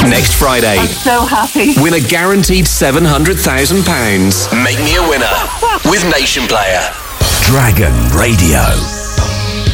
next Friday. I'm so happy. Win a guaranteed £700,000. Make me a winner with Nation Player. Dragon Radio.